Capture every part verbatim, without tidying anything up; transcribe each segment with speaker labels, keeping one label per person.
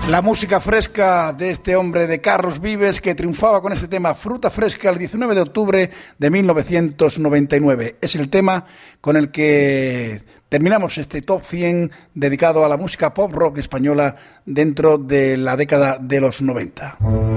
Speaker 1: La música fresca de este hombre, de Carlos Vives, que triunfaba con este tema Fruta Fresca el diecinueve de octubre de mil novecientos noventa y nueve. Es el tema con el que terminamos este top cien dedicado a la música pop rock española dentro de la década de los noventa.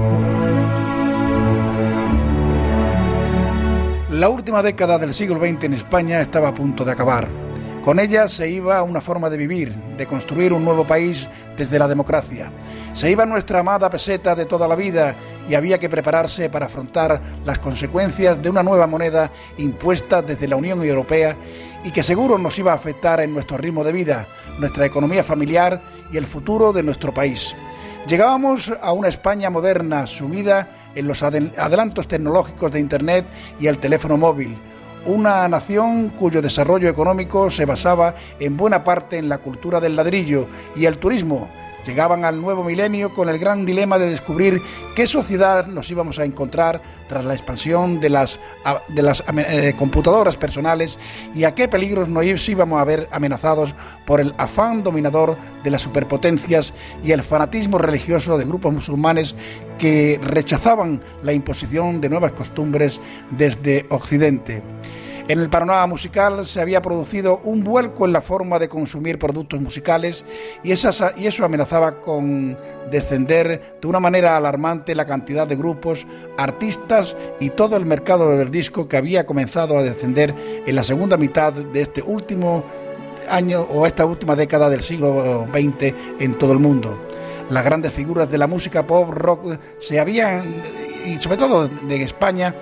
Speaker 1: La última década del siglo veinte en España estaba a punto de acabar. Con ella se iba una forma de vivir, de construir un nuevo país desde la democracia. Se iba nuestra amada peseta de toda la vida y había que prepararse para afrontar las consecuencias de una nueva moneda impuesta desde la Unión Europea y que seguro nos iba a afectar en nuestro ritmo de vida, nuestra economía familiar y el futuro de nuestro país. Llegábamos a una España moderna, sumida en los adelantos tecnológicos de Internet y el teléfono móvil. Una nación cuyo desarrollo económico se basaba en buena parte en la cultura del ladrillo y el turismo. Llegaban al nuevo milenio con el gran dilema de descubrir qué sociedad nos íbamos a encontrar tras la expansión de las, de las eh, computadoras personales y a qué peligros nos íbamos a ver amenazados por el afán dominador de las superpotencias y el fanatismo religioso de grupos musulmanes que rechazaban la imposición de nuevas costumbres desde Occidente. En el panorama musical se había producido un vuelco en la forma de consumir productos musicales y, esas, y eso amenazaba con descender de una manera alarmante la cantidad de grupos, artistas y todo el mercado del disco que había comenzado a descender en la segunda mitad de este último año o esta última década del siglo veinte en todo el mundo. Las grandes figuras de la música pop rock se habían, y sobre todo de España,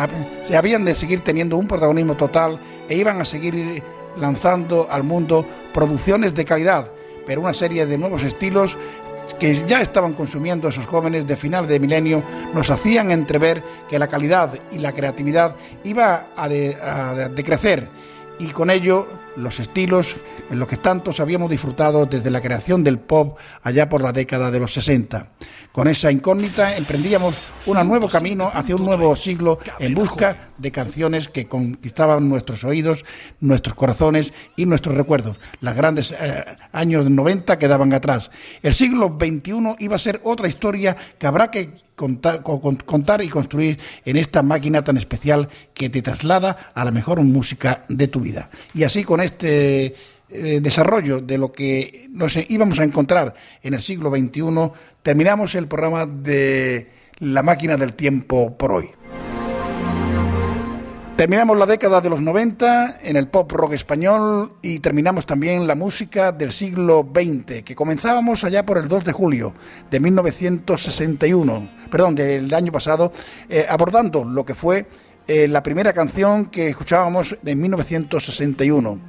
Speaker 1: se habían de seguir teniendo un protagonismo total e iban a seguir lanzando al mundo producciones de calidad, pero una serie de nuevos estilos que ya estaban consumiendo esos jóvenes de final de milenio nos hacían entrever que la calidad y la creatividad iba a, de, a decrecer y con ello los estilos en los que tantos habíamos disfrutado desde la creación del pop allá por la década de los sesenta. Con esa incógnita emprendíamos un nuevo camino hacia un nuevo siglo en busca de canciones que conquistaban nuestros oídos, nuestros corazones y nuestros recuerdos. Los grandes eh, años noventa quedaban atrás. El siglo veintiuno iba a ser otra historia que habrá que contar, contar y construir en esta máquina tan especial que te traslada a la mejor música de tu vida. Y así con este eh, desarrollo de lo que nos íbamos a encontrar en el siglo veintiuno, terminamos el programa de La Máquina del Tiempo por hoy. Terminamos la década de los noventa en el pop rock español y terminamos también la música del siglo veinte, que comenzábamos allá por el dos de julio de mil novecientos sesenta y uno, perdón, del año pasado, eh, abordando lo que fue eh, la primera canción que escuchábamos en mil novecientos sesenta y uno.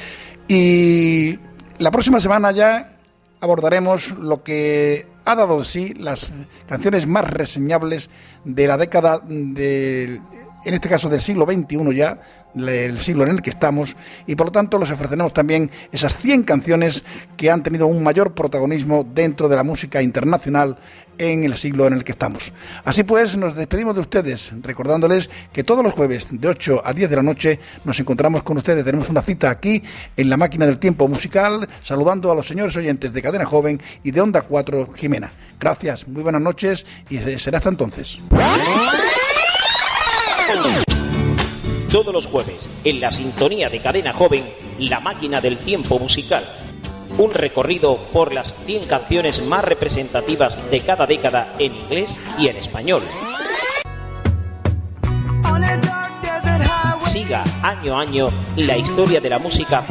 Speaker 1: Y la próxima semana ya abordaremos lo que ha dado de sí las canciones más reseñables de la década de... en este caso del siglo veintiuno ya, el siglo en el que estamos, y por lo tanto les ofreceremos también esas cien canciones que han tenido un mayor protagonismo dentro de la música internacional en el siglo en el que estamos. Así pues, nos despedimos de ustedes, recordándoles que todos los jueves de ocho a diez de la noche nos encontramos con ustedes. Tenemos una cita aquí en La Máquina del Tiempo Musical, saludando a los señores oyentes de Cadena Joven y de Onda cuatro Jimena. Gracias, muy buenas noches y será hasta entonces.
Speaker 2: Todos los jueves, en la sintonía de Cadena Joven, La Máquina del Tiempo Musical. Un recorrido por las cien canciones más representativas de cada década en inglés y en español. Siga año a año la historia de la música